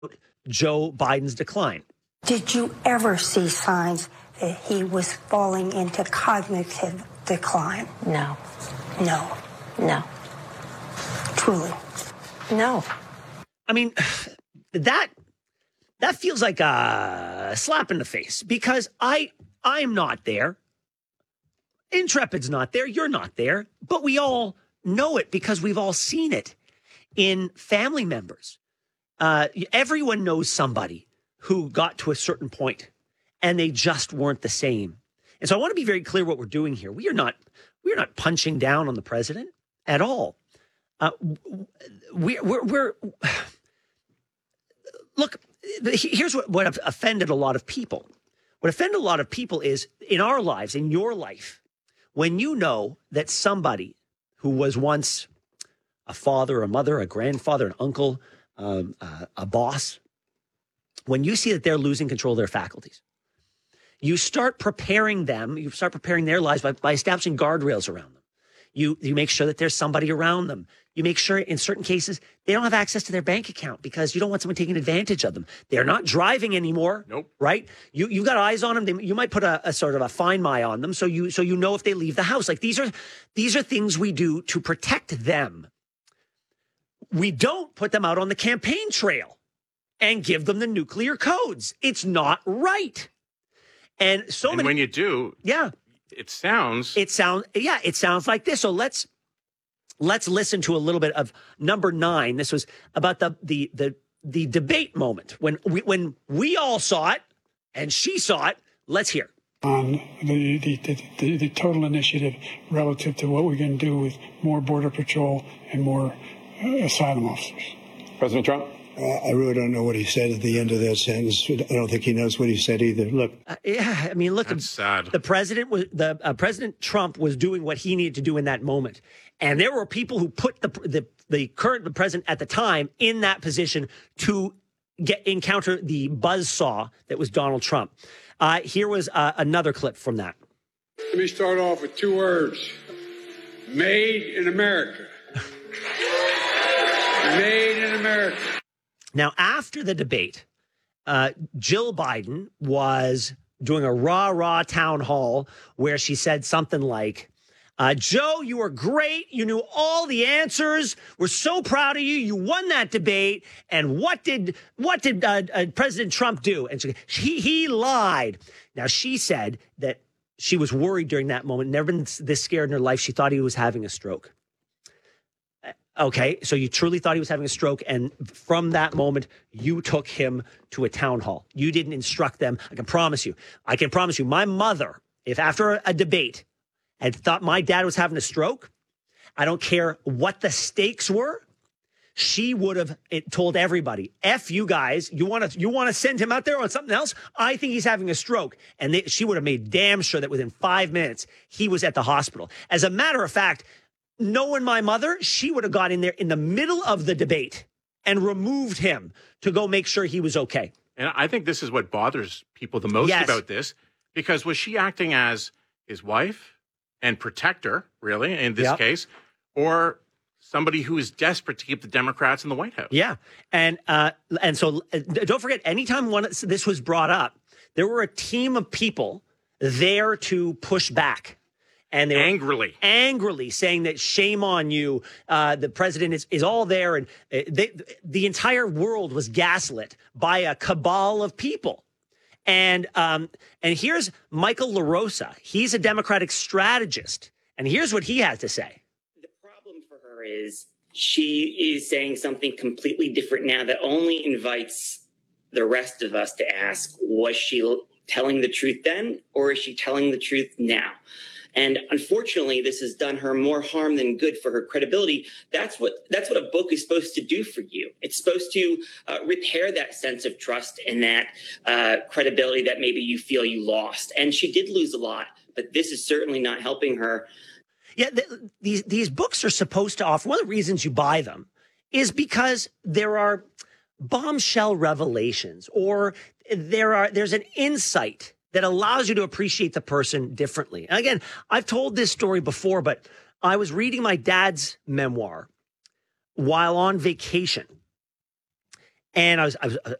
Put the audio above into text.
Joe Biden's decline. Did you ever see signs that he was falling into cognitive decline? No. No. No. Truly? No. I mean, that feels like a slap in the face because I'm not there. Intrepid's not there. You're not there. But we all know it because we've all seen it in family members. Everyone knows somebody who got to a certain point and they just weren't the same. And so I want to be very clear what we're doing here. We are not punching down on the president at all. We're look, here's what offended a lot of people. What offended a lot of people is in our lives, in your life, when you know that somebody who was once a father, a mother, a grandfather, an uncle, a boss, when you see that they're losing control of their faculties, you start preparing them, you start preparing their lives by establishing guardrails around them. You make sure that there's somebody around them. You make sure in certain cases they don't have access to their bank account because you don't want someone taking advantage of them. They're not driving anymore. Nope. Right? You've got eyes on them. You might put a sort of a Find My on them so you know if they leave the house. Like these are things we do to protect them. We don't put them out on the campaign trail and give them the nuclear codes. It's not right. And when you do, yeah, it sounds like this. So let's listen to a little bit of number 9. This was about the debate moment when we all saw it and she saw it. Let's hear. On the total initiative relative to what we're going to do with more Border Patrol and more asylum officers. President Trump? I really don't know what he said at the end of that sentence. I don't think he knows what he said either. Look. That's sad. The President Trump was doing what he needed to do in that moment. And there were people who put the current president at the time in that position to encounter the buzzsaw that was Donald Trump. Here was another clip from that. Let me start off with 2 words. Made in America. Made in America. Now, after the debate, Jill Biden was doing a rah-rah town hall where she said something like, Joe, you were great. You knew all the answers. We're so proud of you. You won that debate. And what did President Trump do? And he lied. Now, she said that she was worried during that moment, never been this scared in her life. She thought he was having a stroke. Okay, so you truly thought he was having a stroke, and from that moment, you took him to a town hall. You didn't instruct them. I can promise you, my mother, if after a debate had thought my dad was having a stroke, I don't care what the stakes were, she would have told everybody, F you guys, you want to send him out there on something else? I think he's having a stroke. And she would have made damn sure that within 5 minutes, he was at the hospital. As a matter of fact, knowing my mother, she would have got in there in the middle of the debate and removed him to go make sure he was okay. And I think this is what bothers people the most about this, because was she acting as his wife and protector, really, in this case, or somebody who is desperate to keep the Democrats in the White House? Yeah. And so don't forget, anytime this was brought up, there were a team of people there to push back. And they were angrily saying that shame on you. The president is all there. And the entire world was gaslit by a cabal of people. And here's Michael LaRosa. He's a Democratic strategist. And here's what he has to say. The problem for her is she is saying something completely different now that only invites the rest of us to ask, was she telling the truth then, or is she telling the truth now? And unfortunately, this has done her more harm than good for her credibility. That's what a book is supposed to do for you. It's supposed to repair that sense of trust and that credibility that maybe you feel you lost. And she did lose a lot, but this is certainly not helping her. Yeah, these books are supposed to offer, one of the reasons you buy them is because there are bombshell revelations or there's an insight that allows you to appreciate the person differently. And again, I've told this story before, but I was reading my dad's memoir while on vacation. And I was